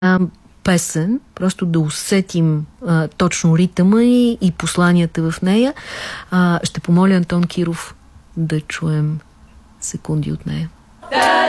песен, просто да усетим точно ритъма и посланията в нея. Ще помоля Антон Киров да чуем секунди от нея.